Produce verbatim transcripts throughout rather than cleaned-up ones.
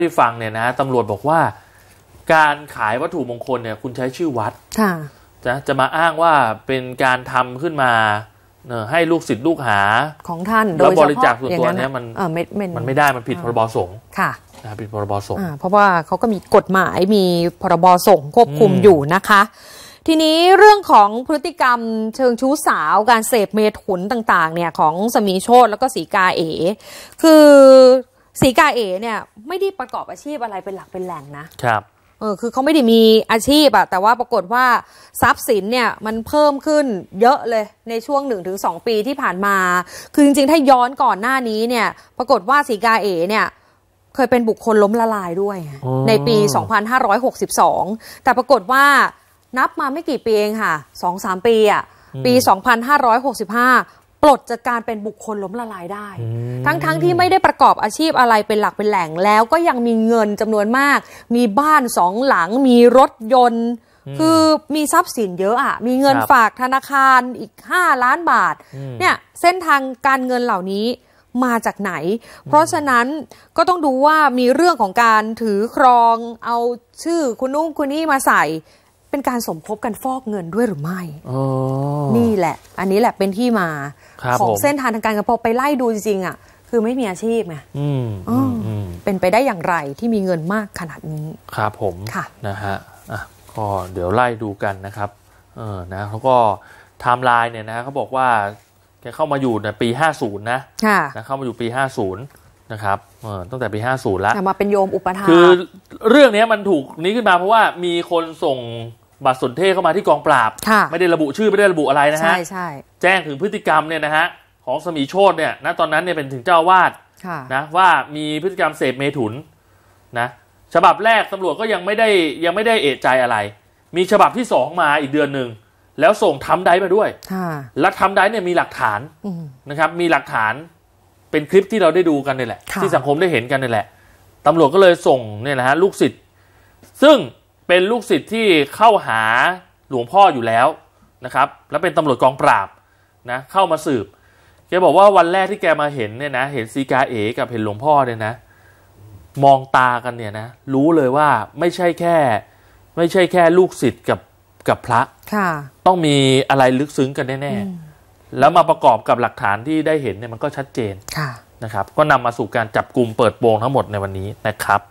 ที่ฟังเนี่ยนะตำรวจบอกว่าการขายวัตถุมงคลเนี่ยคุณใช้ชื่อวัดจะจะมาอ้างว่าเป็นการทำขึ้นมาให้ลูกศิษย์ลูกหาของท่านแล้วบริจาคส่วนตัวนี้มันมันไม่ได้มันผิดพรบสงฆ์ค่ะนะผิดพรบสงฆ์เพราะว่าเขาก็มีกฎหมายมีพรบสงฆ์ควบคุมอยู่นะคะทีนี้เรื่องของพฤติกรรมเชิงชู้สาวการเสพเมถุนต่างๆเนี่ยของสมีโชติแล้วก็สีกาเอคือสีกาเอเนี่ยไม่ได้ประกอบอาชีพอะไรเป็นหลักเป็นแหล่งนะครับเออคือเขาไม่ได้มีอาชีพอะแต่ว่าปรากฏว่าทรัพย์สินเนี่ยมันเพิ่มขึ้นเยอะเลยในช่วง หนึ่งถึงสอง ปีที่ผ่านมาคือจริงๆถ้าย้อนก่อนหน้านี้เนี่ยปรากฏว่าสีกาเอเนี่ยเคยเป็นบุคคลล้มละลายด้วยในปีสองพันห้าร้อยหกสิบสองแต่ปรากฏว่านับมาไม่กี่ปีเองค่ะ สองสาม ปีอ่ะปีสองพันห้าร้อยหกสิบห้าปลดจากการเป็นบุคคลล้มละลายได้ทั้งๆ ท, ที่ไม่ได้ประกอบอาชีพอะไรเป็นหลักเป็นแหล่งแล้วก็ยังมีเงินจำนวนมากมีบ้านสองหลังมีรถยนต์คือมีทรัพย์สินเยอะอ่ะมีเงินฝากธนาคารอีกห้าล้านบาทเนี่ยเส้นทางการเงินเหล่านี้มาจากไหนเพราะฉะนั้นก็ต้องดูว่ามีเรื่องของการถือครองเอาชื่อคุณนุ่งคุณนี่มาใส่เป็นการสมคบกันฟอกเงินด้วยหรือไม่นี่แหละอันนี้แหละเป็นที่มาของเส้นทางทางการเงินพอไปไล่ดูจริงๆอ่ะคือไม่มีอาชีพไงเป็นไปได้อย่างไรที่มีเงินมากขนาดนี้ครับผมนะฮะอ่ะก็เดี๋ยวไล่ดูกันนะครับเออนะเขาก็ไทม์ไลน์เนี่ยนะเขาบอกว่าแกเข้ามาอยู่ในปีห้าสิบนะนะเข้ามาอยู่ปีห้าสิบนะครับเออตั้งแต่ปีห้าสิบแล้วมาเป็นโยมอุปถาคือเรื่องนี้มันถูกนี้ขึ้นมาเพราะว่ามีคนส่งบัตรสนเทศเข้ามาที่กองปราบไม่ได้ระบุชื่อไม่ได้ระบุอะไรนะฮะแจ้งถึงพฤติกรรมเนี่ยนะฮะของสมีโชติเนี่ยณตอนนั้นเนี่ยเป็นถึงเจ้าวาดนะว่ามีพฤติกรรมเสพเมถุนนะฉบับแรกตำรวจก็ยังไม่ได้ยังไม่ได้เอะใจอะไรมีฉบับที่สองมาอีกเดือนหนึ่งแล้วส่งทำได้มาด้วยและทำได้เนี่ยมีหลักฐานนะครับมีหลักฐานเป็นคลิปที่เราได้ดูกันนี่แหละที่สังคมได้เห็นกันนี่แหละตำรวจก็เลยส่งเนี่ยนะฮะลูกศิษย์ซึ่งเป็นลูกศิษย์ที่เข้าหาหลวงพ่ออยู่แล้วนะครับแล้วเป็นตำรวจกองปราบนะเข้ามาสืบแกบอกว่าวันแรกที่แกมาเห็นเนี่ยนะเห็นซีกาเอกับเห็นหลวงพ่อเนี่ยนะมองตากันเนี่ยนะรู้เลยว่าไม่ใช่แค่ไม่ใช่แค่ลูกศิษย์กับกับพระต้องมีอะไรลึกซึ้งกันแน่ๆแล้วมาประกอบกับหลักฐานที่ได้เห็นเนี่ยมันก็ชัดเจนนะครับก็นำมาสู่การจับกุมเปิดโปงทั้งหมดในวันนี้นะครับ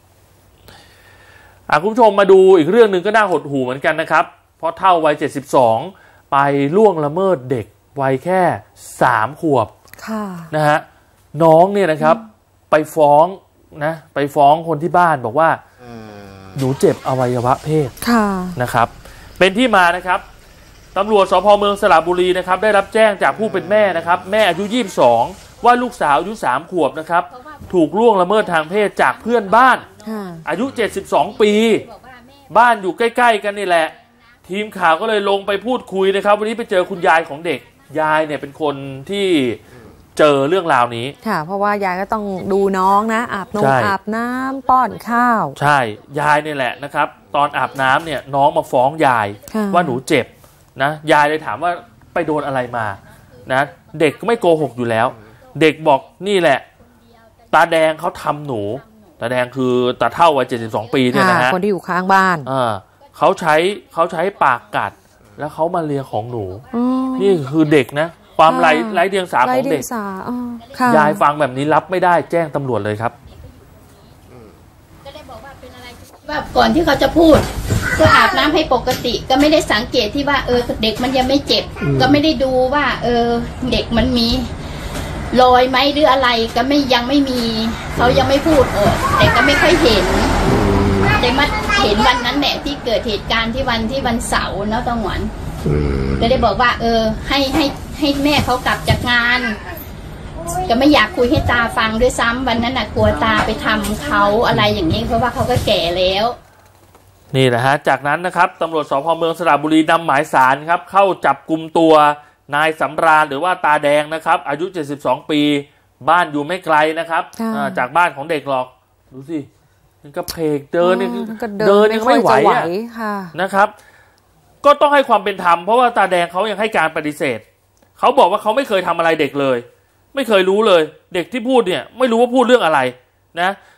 คุณผู้ชมมาดูอีกเรื่องหนึ่งก็น่าหดหู่เหมือนกันนะครับเพราะเท่าวัยเจ็ดสิบสองไปล่วงละเมิดเด็กวัยแค่สามขวบนะฮะน้องเนี่ยนะครับไปฟ้องนะไปฟ้องคนที่บ้านบอกว่าหนูเจ็บอวัยวะเพศนะครับเป็นที่มานะครับตำรวจสภ.เมืองสระบุรีนะครับได้รับแจ้งจากผู้เป็นแม่นะครับแม่อายุยี่สิบสองว่าลูกสาวอายุสามขวบนะครับถูกล่วงละเมิดทางเพศจากเพื่อนบ้านอายุเจ็ดสิบสองปีบ้านอยู่ใกล้ๆกันนี่แหละทีมข่าวก็เลยลงไปพูดคุยนะครับวันนี้ไปเจอคุณยายของเด็กยายเนี่ยเป็นคนที่เจอเรื่องราวนี้ค่ะเพราะว่ายายก็ต้องดูน้องนะอาบนมอาบน้ำป้อนข้าวใช่ยายนี่แหละนะครับตอนอาบน้ำเนี่ยน้องมาฟ้องยายว่าหนูเจ็บนะยายเลยถามว่าไปโดนอะไรมานะเด็กก็ไม่โกหกอยู่แล้วเด็กบอกนี่แหละตาแดงเขาทำหนูตาแดงคือตาเท่าวัยเจ็ดสิบสองปีเนี่ยนะฮะคนที่อยู่ข้างบ้านอ่าเขาใช้เขาใช้ปากกัดแล้วเขามาเลียของหนูนี่คือเด็กนะความไร้ไร้เดียงสาของเด็กยายฟังแบบนี้รับไม่ได้แจ้งตำรวจเลยครับก็ได้บอกว่าเป็นอะไรว่าก่อนที่เขาจะพูดก็อาบน้ำให้ปกติก็ไม่ได้สังเกตที่ว่าเออเด็กมันยังไม่เจ็บก็ไม่ได้ดูว่าเออเด็กมันมีรอยไหมหรืออะไรก็ไม่ยังไม่มีเขายังไม่พูดออกแต่ก็ไม่ค่อยเห็นแต่มาเห็นวันนั้นแหละที่เกิดเหตุการณ์ที่วันที่วันเสาร์เนาะต้องหวนก็ได้บอกว่าเออให้ให้ให้แม่เขากลับจากงานก็ไม่อยากคุยให้ตาฟังด้วยซ้ำวันนั้นน่ะกลัวตาไปทำเขาอะไรอย่างนี้เพราะว่าเขาก็แก่แล้วนี่แหละฮะจากนั้นนะครับตำรวจสภ.เมืองสระบุรีนำหมายสารครับเข้าจับกุมตัวนายสำราญหรือว่าตาแดงนะครับอายุเจ็ดสิบสองปีบ้านอยู่ไม่ไกลนะครับจากบ้านของเด็กหรอกดูสิมันก็เพกเดินเดินยังไม่ไหวนะครับก็ต้องให้ความเป็นธรรมเพราะว่าตาแดงเขายังให้การปฏิเสธเขาบอกว่าเขาไม่เคยทำอะไรเด็กเลยไม่เคยรู้เลยเด็กที่พูดเนี่ยไม่รู้ว่าพูดเรื่องอะไรนะ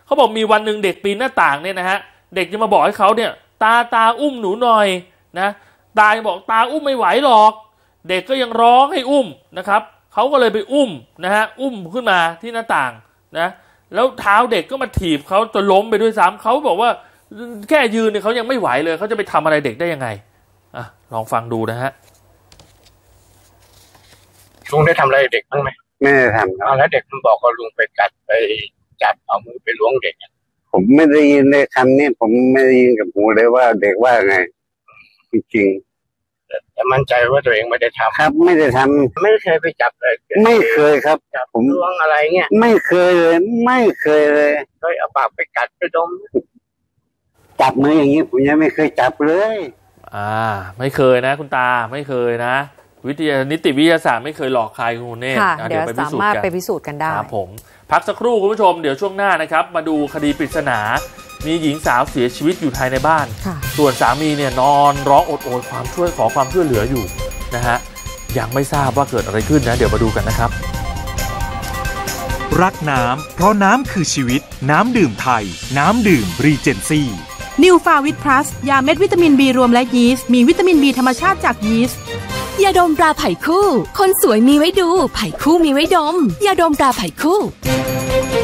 เขาบอกมีวันหนึ่งเด็กปีนหน้าต่างเนี่ยนะฮะเด็กจะมาบอกให้เขาเนี่ยตาตาอุ้มหนูหน่อยนะตาบอกตาอุ้มไม่ไหวหรอกเด็กก็ยังร้องให้อุ้มนะครับเขาก็เลยไปอุ้มนะฮะอุ้มขึ้นมาที่หน้าต่างนะแล้วเท้าเด็กก็มาถีบเขาจนล้มไปด้วยซ้ำเขาบอกว่าแค่ยืนเนี่ยเขายังไม่ไหวเลยเขาจะไปทำอะไรเด็กได้ยังไงอ่ะลองฟังดูนะฮะลุงได้ทำอะไรเด็กบ้างไหมไม่ได้ทำครับแล้วเด็กมันบอกว่าลุงไปกัดไปจับเอามือไปล้วงเด็กผมไม่ได้ยินในคำนี้ผมไม่ได้ยินกับหูเลยว่าเด็กว่าไงจริงๆแต่มั่นใจว่าตัวเองไม่ได้ทำครับไม่ได้ทำไม่เคยไปจับเลยไม่เคยครับจับผมล้วงอะไรเงี้ยไม่เคยเลยไม่เคยเลยเคยเอาปากไปกัดไปดมจับมืออย่างนี้ผมยังไม่เคยจับเลยอ่าไม่เคยนะคุณตาไม่เคยนะวิทยานิติวิทยาศาสตร์ไม่เคยหลอกใครคุณเนตเดี๋ยวสามารถไปพิสูจน์กันได้ครับผมพักสักครู่คุณผู้ชมเดี๋ยวช่วงหน้านะครับมาดูคดีปริศนามีหญิงสาวเสียชีวิตอยู่ภายในบ้านส่วนสามีเนี่ยนอนร้องโอดโอยความช่วยขอความช่วยเหลืออยู่นะฮะยังไม่ทราบว่าเกิดอะไรขึ้นนะเดี๋ยวมาดูกันนะครับรักน้ำเพราะน้ำคือชีวิตน้ำดื่มไทยน้ำดื่มรีเจนซี่นิวฟาวิตพลัสยาเม็ดวิตามิน บี รวมและยีสต์มีวิตามิน บี ธรรมชาติจากยีสต์ยาดมตราไผ่คู่คนสวยมีไว้ดูไผ่คู่มีไว้ดมยาดมตราไผ่คู่